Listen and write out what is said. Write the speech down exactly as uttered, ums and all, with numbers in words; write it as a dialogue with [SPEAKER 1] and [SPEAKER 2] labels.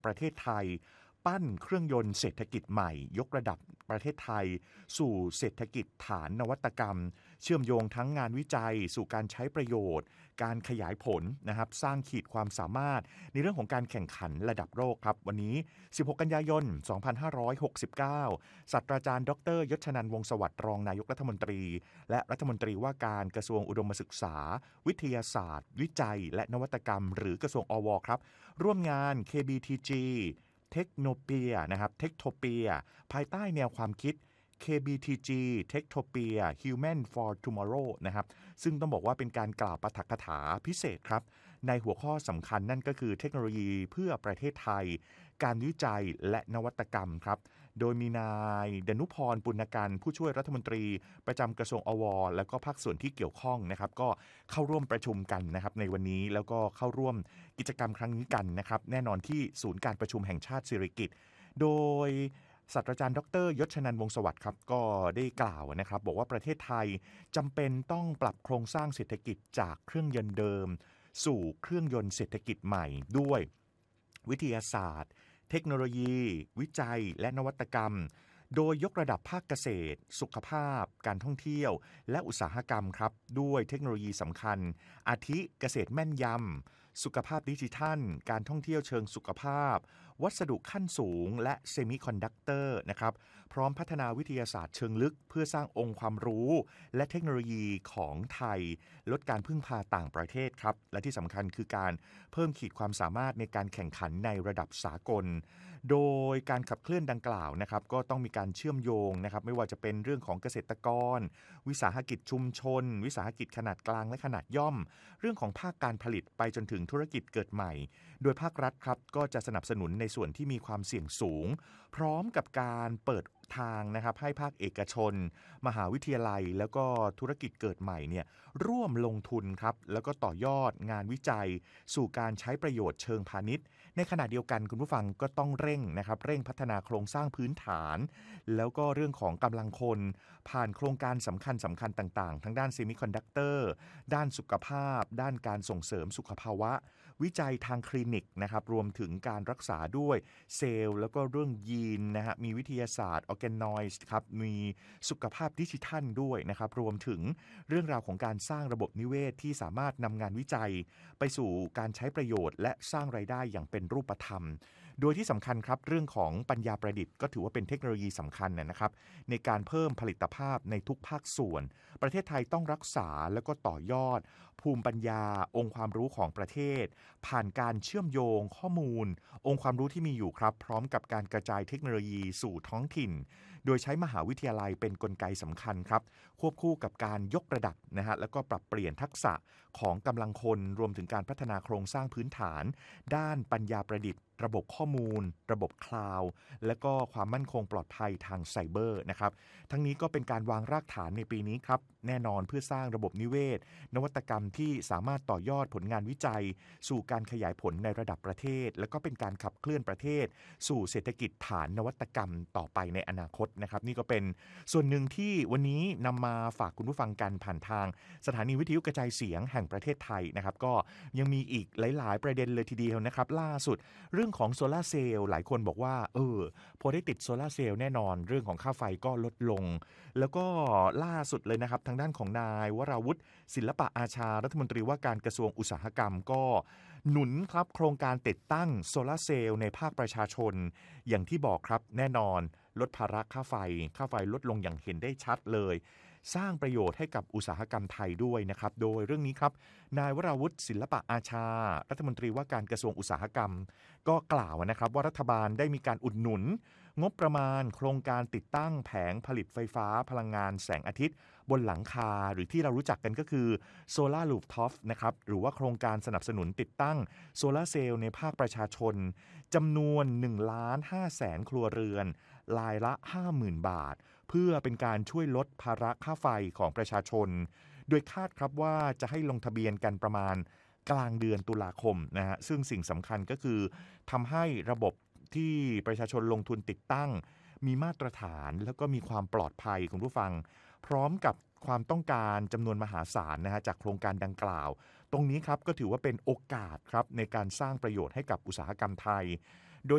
[SPEAKER 1] ประเทศไทยปั้นเครื่องยนต์เศรษฐกิจใหม่ยกระดับประเทศไทยสู่เศรษฐกิจฐานนวัตกรรมเชื่อมโยงทั้งงานวิจัยสู่การใช้ประโยชน์การขยายผลนะครับสร้างขีดความสามารถในเรื่องของการแข่งขันระดับโลกครับวันนี้สิบหกกันยายนสองพันห้าร้อยหกสิบเก้าศาสตราจารย์ดรยศนันท์วงศ์สวัสดิ์รองนายกรัฐมนตรีและรัฐมนตรีว่าการกระทรวงอุดมศึกษาวิทยาศาสตร์วิจัยและนวัตกรรมหรือกระทรวงอวครับร่วมงาน เค บี ที จี เทคโนเปียนะครับเทคโทเปียภายใต้แนวความคิด เค บี ที จี Techtopia Human for Tomorrow นะครับซึ่งต้องบอกว่าเป็นการกล่าวปาฐกถาพิเศษครับในหัวข้อสำคัญนั่นก็คือเทคโนโลยีเพื่อประเทศไทยการวิจัยและนวัตกรรมครับโดยมีนายดนุพรปุณกันผู้ช่วยรัฐมนตรีประจำกระทรวงอวแล้วก็ภาคส่วนที่เกี่ยวข้องนะครับก็เข้าร่วมประชุมกันนะครับในวันนี้แล้วก็เข้าร่วมกิจกรรมครั้งนี้กันนะครับแน่นอนที่ศูนย์การประชุมแห่งชาติสิริกิติ์โดยศาสตราจารย์ดรยศนันท์วงศ์สวัสดิ์ครับก็ได้กล่าวนะครับบอกว่าประเทศไทยจำเป็นต้องปรับโครงสร้างเศรษฐกิจจากเครื่องยนต์เดิมสู่เครื่องยนต์เศรษฐกิจใหม่ด้วยวิทยาศาสตร์เทคโนโลยีวิจัยและนวัตกรรมโดยยกระดับภาคเกษตรสุขภาพการท่องเที่ยวและอุตสาหกรรมครับด้วยเทคโนโลยีสำคัญอาทิเกษตรแม่นยำสุขภาพดิจิทัลการท่องเที่ยวเชิงสุขภาพวัสดุขั้นสูงและเซมิคอนดักเตอร์นะครับพร้อมพัฒนาวิทยาศาสตร์เชิงลึกเพื่อสร้างองค์ความรู้และเทคโนโลยีของไทยลดการพึ่งพาต่างประเทศครับและที่สำคัญคือการเพิ่มขีดความสามารถในการแข่งขันในระดับสากลโดยการขับเคลื่อนดังกล่าวนะครับก็ต้องมีการเชื่อมโยงนะครับไม่ว่าจะเป็นเรื่องของเกษตรกรวิสาหกิจชุมชนวิสาหกิจขนาดกลางและขนาดย่อมเรื่องของภาคการผลิตไปจนถึงธุรกิจเกิดใหม่โดยภาครัฐครับก็จะสนับสนุนในส่วนที่มีความเสี่ยงสูงพร้อมกับการเปิดทางนะครับให้ภาคเอกชนมหาวิทยาลัยแล้วก็ธุรกิจเกิดใหม่เนี่ยร่วมลงทุนครับแล้วก็ต่อยอดงานวิจัยสู่การใช้ประโยชน์เชิงพาณิชย์ในขณะเดียวกันคุณผู้ฟังก็ต้องเร่งนะครับเร่งพัฒนาโครงสร้างพื้นฐานแล้วก็เรื่องของกำลังคนผ่านโครงการสำคัญสำคัญต่างๆทั้งด้านเซมิคอนดักเตอร์ด้านสุขภาพด้านการส่งเสริมสุขภาวะวิจัยทางคลินิกนะครับรวมถึงการรักษาด้วยเซลล์แล้วก็เรื่องยีนนะฮะมีวิทยาศาสตร์ออร์แกนอยด์ครับมีสุขภาพดิจิทัลด้วยนะครับรวมถึงเรื่องราวของการสร้างระบบนิเวศที่สามารถนำงานวิจัยไปสู่การใช้ประโยชน์และสร้างรายได้อย่างเป็นรูปธรรมโดยที่สำคัญครับเรื่องของปัญญาประดิษฐ์ก็ถือว่าเป็นเทคโนโลยีสำคัญนะครับในการเพิ่มผลิตภาพในทุกภาคส่วนประเทศไทยต้องรักษาแล้วก็ต่อยอดภูมิปัญญาองค์ความรู้ของประเทศผ่านการเชื่อมโยงข้อมูลองค์ความรู้ที่มีอยู่ครับพร้อมกับการกระจายเทคโนโลยีสู่ท้องถิ่นโดยใช้มหาวิทยาลัยเป็นกลไกสำคัญครับควบคู่กับการยกระดับนะฮะแล้วก็ปรับเปลี่ยนทักษะของกำลังคนรวมถึงการพัฒนาโครงสร้างพื้นฐานด้านปัญญาประดิษฐ์ระบบข้อมูลระบบคลาวด์และก็ความมั่นคงปลอดภัยทางไซเบอร์นะครับทั้งนี้ก็เป็นการวางรากฐานในปีนี้ครับแน่นอนเพื่อสร้างระบบนิเวศนวัตกรรมที่สามารถต่อยอดผลงานวิจัยสู่การขยายผลในระดับประเทศและก็เป็นการขับเคลื่อนประเทศสู่เศรษฐกิจฐานนวัตกรรมต่อไปในอนาคตนะครับนี่ก็เป็นส่วนหนึ่งที่วันนี้นำมาฝากคุณผู้ฟังกันผ่านทางสถานีวิทยุกระจายเสียงแห่งประเทศไทยนะครับก็ยังมีอีกหลายๆประเด็นเลยทีเดียวนะครับล่าสุดเรื่องของโซลาร์เซลล์หลายคนบอกว่าเออพอได้ติดโซลาร์เซลล์แน่นอนเรื่องของค่าไฟก็ลดลงแล้วก็ล่าสุดเลยนะครับทางด้านของนายวราวุฒิศิลปะอาชารัฐมนตรีว่าการกระทรวงอุตสาหกรรมก็หนุนครับโครงการติดตั้งโซลาร์เซลล์ในภาคประชาชนอย่างที่บอกครับแน่นอนลดภาระค่าไฟค่าไฟลดลงอย่างเห็นได้ชัดเลยสร้างประโยชน์ให้กับอุตสาหกรรมไทยด้วยนะครับโดยเรื่องนี้ครับนายวราวุฒิศิลปะอาชารัฐมนตรีว่าการกระทรวงอุตสาหกรรมก็กล่าวนะครับว่ารัฐบาลได้มีการอุดหนุนงบประมาณโครงการติดตั้งแผงผลิตไฟฟ้าพลังงานแสงอาทิตย์บนหลังคาหรือที่เรารู้จักกันก็คือโซลาร์รูฟท็อปนะครับหรือว่าโครงการสนับสนุนติดตั้งโซลาร์เซลล์ในภาคประชาชนจำนวน หนึ่งล้านห้าแสน ครัวเรือนรายละ ห้าหมื่น บาทเพื่อเป็นการช่วยลดภาระค่าไฟของประชาชนโดยคาดครับว่าจะให้ลงทะเบียนกันประมาณกลางเดือนตุลาคมนะฮะซึ่งสิ่งสำคัญก็คือทำให้ระบบที่ประชาชนลงทุนติดตั้งมีมาตรฐานแล้วก็มีความปลอดภัยคุณผู้ฟังพร้อมกับความต้องการจำนวนมหาศาลนะฮะจากโครงการดังกล่าวตรงนี้ครับก็ถือว่าเป็นโอกาสครับในการสร้างประโยชน์ให้กับอุตสาหกรรมไทย